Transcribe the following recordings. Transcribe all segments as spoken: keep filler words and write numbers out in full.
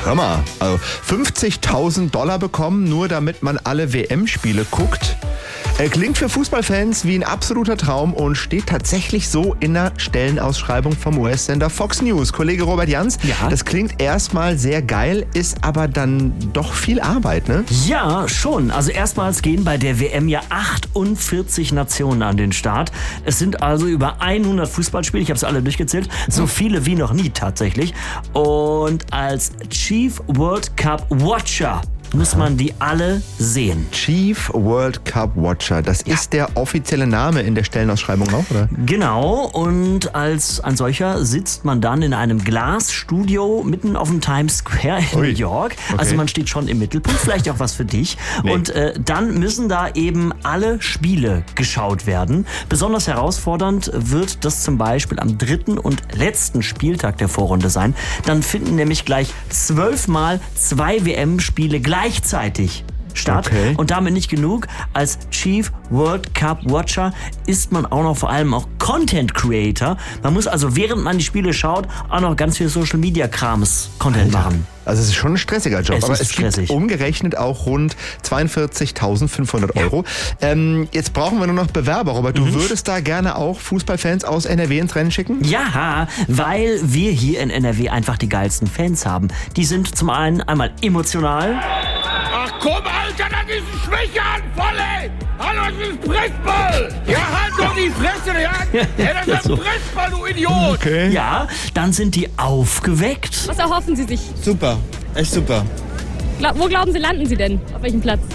hör mal, also fünfzigtausend Dollar bekommen, nur damit man alle W M-Spiele guckt. Er klingt für Fußballfans wie ein absoluter Traum und steht tatsächlich so in der Stellenausschreibung vom U S-Sender Fox News. Kollege Robert Jans, ja? Das klingt erstmal sehr geil, ist aber dann doch viel Arbeit, ne? Ja, schon. Also erstmals gehen bei der W M ja achtundvierzig Nationen an den Start. Es sind also über hundert Fußballspiele, ich habe es alle durchgezählt, so viele wie noch nie tatsächlich. Und als Chief World Cup Watcher muss man die alle sehen. Chief World Cup Watcher, das ja. ist der offizielle Name in der Stellenausschreibung auch, oder? Genau, und als ein solcher sitzt man dann in einem Glasstudio mitten auf dem Times Square in Ui. New York. Okay. Also man steht schon im Mittelpunkt, vielleicht auch was für dich. Nee. Und äh, dann müssen da eben alle Spiele geschaut werden. Besonders herausfordernd wird das zum Beispiel am dritten und letzten Spieltag der Vorrunde sein. Dann finden nämlich gleich zwölfmal zwei W M-Spiele gleichzeitig statt. Okay. Und damit nicht genug. Als Chief World Cup Watcher ist man auch noch vor allem auch Content Creator. Man muss also, während man die Spiele schaut, auch noch ganz viel Social Media Krams Content Alter. machen. Also es ist schon ein stressiger Job, es aber ist es stressig. gibt umgerechnet auch rund zweiundvierzigtausendfünfhundert Euro. Ja. Ähm, jetzt brauchen wir nur noch Bewerber, Robert. Du mhm. würdest da gerne auch Fußballfans aus N R W ins Rennen schicken? Ja, weil wir hier in N R W einfach die geilsten Fans haben. Die sind zum einen einmal emotional. Ach komm, Alter, das ist ein Schwächeanfall, ey! Hallo, das ist Pressball! Ja, halt doch die Fresse, ja! Ja, das ist ein Pressball, du Idiot! Okay. Ja, dann sind die aufgeweckt. Was erhoffen Sie sich? Super, echt super. Gla- wo glauben Sie, landen Sie denn? Auf welchem Platz?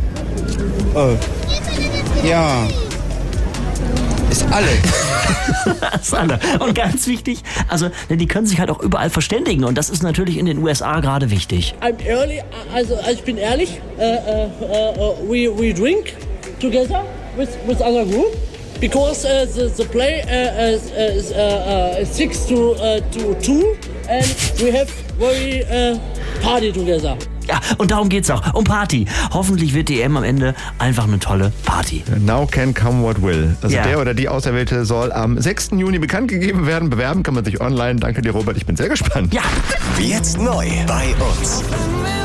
Oh. Ja. Ist alle. Das ist alle. Und ganz wichtig, also die können sich halt auch überall verständigen und das ist natürlich in den U S A gerade wichtig. I'm early, also ich bin ehrlich, uh, uh, uh, we, we drink together with, with other group because uh, the, the play uh, is, is uh, uh, six to, uh, to two and we have very uh, party together. Ja, und darum geht's auch, um Party. Hoffentlich wird die E M am Ende einfach eine tolle Party. Now can come what will. Also ja. der oder die Auserwählte soll am sechsten Juni bekannt gegeben werden. Bewerben kann man sich online. Danke dir, Robert. Ich bin sehr gespannt. Ja. Jetzt neu bei uns.